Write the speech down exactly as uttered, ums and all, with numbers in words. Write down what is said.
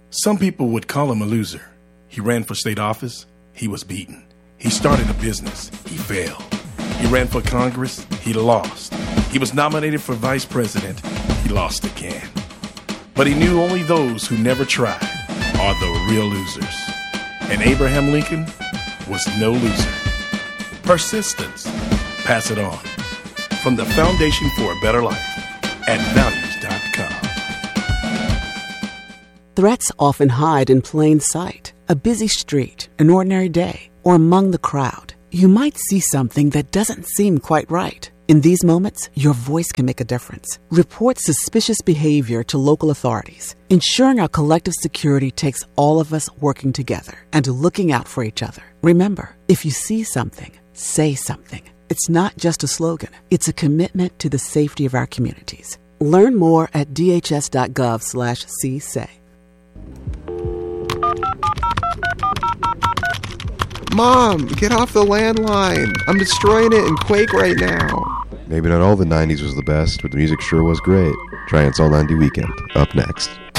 Some people would call him a loser. He ran for state office. He was beaten. He started a business. He failed. He ran for Congress. He lost. He was nominated for vice president. He lost again. But he knew only those who never tried are the real losers. And Abraham Lincoln was no loser. Persistence. Pass it on. From the Foundation for a Better Life at values dot com. Threats often hide in plain sight. A busy street, an ordinary day, or among the crowd. You might see something that doesn't seem quite right. In these moments, your voice can make a difference. Report suspicious behavior to local authorities. Ensuring our collective security takes all of us working together and looking out for each other. Remember, if you see something, say something. It's not just a slogan. It's a commitment to the safety of our communities. Learn more at d h s dot gov slash c say. Mom, get off the landline. I'm destroying it in Quake right now. Maybe not all the nineties was the best, but the music sure was great. Try It's All ninety Weekend. Up next.